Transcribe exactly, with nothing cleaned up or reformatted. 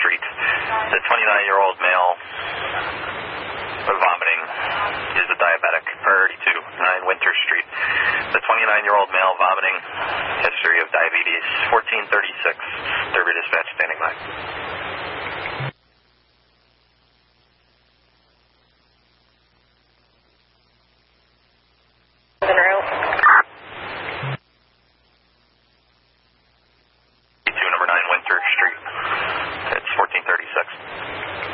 Street. The twenty-nine-year-old male vomiting is a diabetic. Priority two, nine Winter Street. The twenty-nine-year-old male vomiting, history of diabetes, fourteen thirty-six. Derby dispatch standing by.